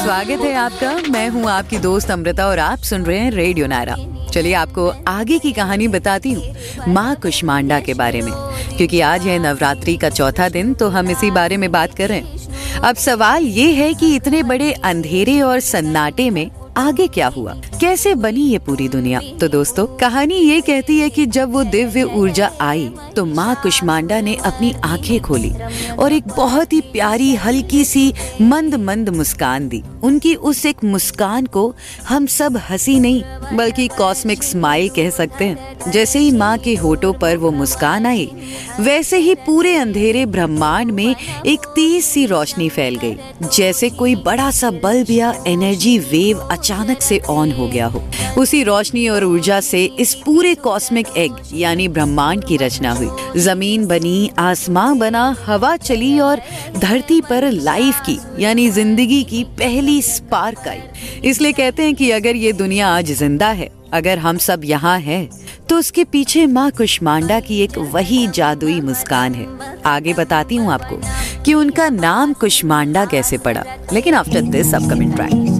स्वागत है आपका। मैं हूँ आपकी दोस्त अमृता और आप सुन रहे हैं रेडियो नायरा। चलिए आपको आगे की कहानी बताती हूँ माँ कुष्मांडा के बारे में, क्योंकि आज है नवरात्रि का चौथा दिन, तो हम इसी बारे में बात कर रहे हैं। अब सवाल ये है कि इतने बड़े अंधेरे और सन्नाटे में आगे क्या हुआ, कैसे बनी ये पूरी दुनिया। तो दोस्तों, कहानी ये कहती है कि जब वो दिव्य ऊर्जा आई तो माँ कुष्मांडा ने अपनी आंखें खोली और एक बहुत ही प्यारी हल्की सी मंद मंद मुस्कान दी। उनकी उस एक मुस्कान को हम सब हंसी नहीं बल्कि कॉस्मिक स्माइल कह सकते हैं। जैसे ही माँ के होठों पर वो मुस्कान आई, वैसे ही पूरे अंधेरे ब्रह्मांड में एक तेज सी रोशनी फैल गई, जैसे कोई बड़ा सा बल्ब या एनर्जी वेव अचानक से ऑन हो गया हो। उसी रोशनी और ऊर्जा से इस पूरे कॉस्मिक एग यानी ब्रह्मांड की रचना हुई। जमीन बनी, आसमां बना, हवा चली और धरती पर लाइफ की यानी जिंदगी की पहली स्पार्क आई। इसलिए कहते हैं कि अगर ये दुनिया आज जिंदा है, अगर हम सब यहाँ हैं, तो उसके पीछे माँ कुष्मांडा की एक वही जादुई मुस्कान है। आगे बताती हूँ आपको कि उनका नाम कुष्मांडा कैसे पड़ा, लेकिन आफ्टर दिस अपकमिंग ट्रैक।